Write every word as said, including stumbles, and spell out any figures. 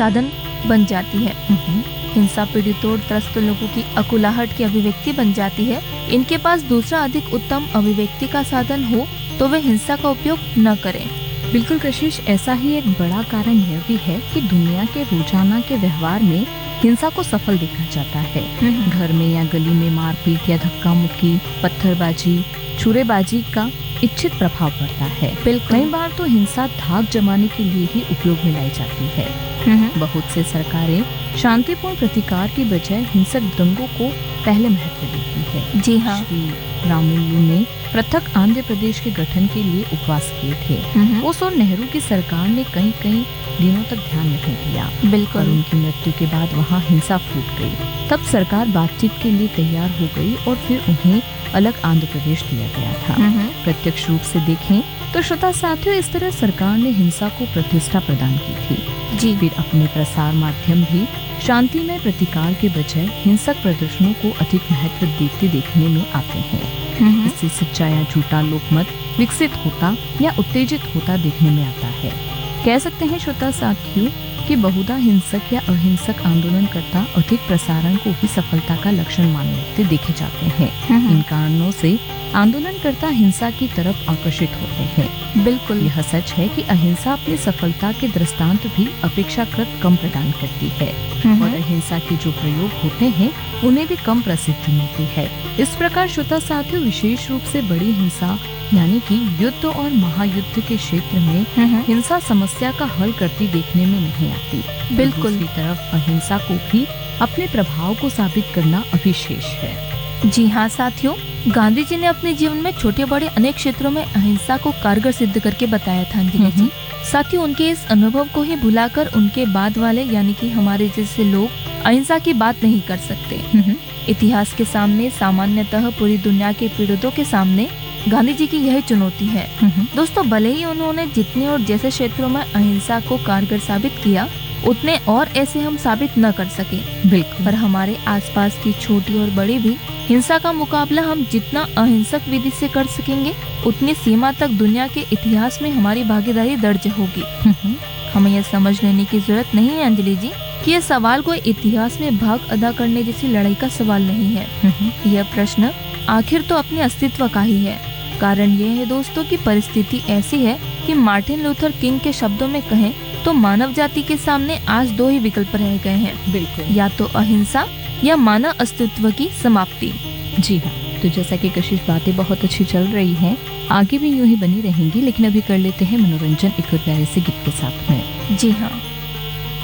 साधन बन जाती है। हिंसा पीड़ितों और त्रस्त लोगों की अकुलाहट की अभिव्यक्ति बन जाती है। इनके पास दूसरा अधिक उत्तम अभिव्यक्ति का साधन हो तो वे हिंसा का उपयोग न करें। बिल्कुल कशिश, ऐसा ही एक बड़ा कारण यह भी है कि दुनिया के रोजाना के व्यवहार में हिंसा को सफल देखा जाता है। घर में या गली में मारपीट या धक्का मुक्की, पत्थरबाजी, छुरेबाजी का इच्छित प्रभाव पड़ता है। कई बार तो हिंसा धाक जमाने के लिए ही उपयोग में लाई जाती है। बहुत से सरकारें शांतिपूर्ण प्रतिकार की बजाय हिंसक दंगों को पहले महत्व देती है। जी हाँ। श्री रामुलु ने पृथक आंध्र प्रदेश के गठन के लिए उपवास किए थे। उस और नेहरू की सरकार ने कई कई दिनों तक ध्यान नहीं दिया। बिल्कुल। उनकी मृत्यु के बाद वहाँ हिंसा फूट गई। तब सरकार बातचीत के लिए तैयार हो गई और फिर उन्हें अलग आंध्र प्रदेश दिया गया था। प्रत्यक्ष रूप से देखें तो श्रोता साथियों, इस तरह सरकार ने हिंसा को प्रतिष्ठा प्रदान की थी। जी। फिर अपने प्रसार माध्यम भी शांतिमय प्रतिकार के बजाय हिंसक प्रदर्शनों को अधिक महत्व देते देखने में आते हैं। इससे सच्चा या झूठा लोकमत विकसित होता या उत्तेजित होता देखने में आता है। कह सकते हैं श्रोता साथियों कि बहुधा हिंसक या अहिंसक आंदोलनकर्ता अधिक प्रसारण को ही सफलता का लक्षण मानते देखे जाते हैं। इन कारणों से आंदोलनकर्ता हिंसा की तरफ आकर्षित होते हैं। बिल्कुल। यह सच है कि अहिंसा अपनी सफलता के दृष्टांत भी अपेक्षाकृत कम प्रदान करती है और अहिंसा के जो प्रयोग होते हैं उन्हें भी कम प्रसिद्धि मिलती है। इस प्रकार श्रोता साथियों, विशेष रूप से बड़ी हिंसा यानी कि युद्ध और महायुद्ध के क्षेत्र में हिंसा समस्या का हल करती देखने में नहीं आती। बिल्कुल। दूसरी तरफ अहिंसा को भी अपने प्रभाव को साबित करना अभिशेष है। जी हाँ साथियों, गांधी जी ने अपने जीवन में छोटे बड़े अनेक क्षेत्रों में अहिंसा को कारगर सिद्ध करके बताया था। अंजलि जी, साथियों, उनके इस अनुभव को ही भुलाकर उनके बाद वाले यानी कि हमारे जैसे लोग अहिंसा की बात नहीं कर सकते। इतिहास के सामने, सामान्यतः पूरी दुनिया के पीड़ितों के सामने गांधी जी की यह चुनौती है। दोस्तों, भले ही उन्होंने जितने और जैसे क्षेत्रों में अहिंसा को कारगर साबित किया, उतने और ऐसे हम साबित न कर सके। बिल्कुल। पर हमारे आसपास की छोटी और बड़ी भी हिंसा का मुकाबला हम जितना अहिंसक विधि से कर सकेंगे, उतनी सीमा तक दुनिया के इतिहास में हमारी भागीदारी दर्ज होगी। हमें यह समझ लेने की जरूरत नहीं है अंजलि जी कि यह सवाल कोई इतिहास में भाग अदा करने जैसी लड़ाई का सवाल नहीं है। यह प्रश्न आखिर तो अपने अस्तित्व का ही है। कारण यह है दोस्तों कि परिस्थिति ऐसी है कि मार्टिन लूथर किंग के शब्दों में कहें तो मानव जाति के सामने आज दो ही विकल्प रह गए हैं। बिल्कुल। या तो अहिंसा या मानव अस्तित्व की समाप्ति। जी हाँ, तो जैसा कि कशिश बातें बहुत अच्छी चल रही हैं, आगे भी यूं ही बनी रहेंगी, लेकिन अभी कर लेते हैं मनोरंजन एक और प्यारे से गीत के साथ में। जी हाँ।